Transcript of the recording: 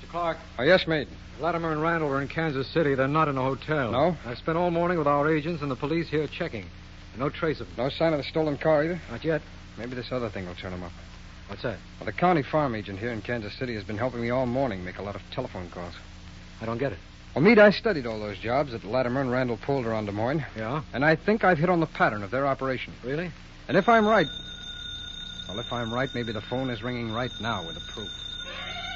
Mr. Clark, Oh, yes, mate. Latimer and Randall are in Kansas City. They're not in a hotel. No? I spent all morning with our agents and the police here checking. No trace of them. No sign of the stolen car either? Not yet. Maybe this other thing will turn them up. What's that? Well, the county farm agent here in Kansas City has been helping me all morning make a lot of telephone calls. I don't get it. Well, Meade, I studied all those jobs that Latimer and Randall pulled around Des Moines. Yeah? And I think I've hit on the pattern of their operation. Really? And if I'm right... Well, if I'm right, maybe the phone is ringing right now with the proof.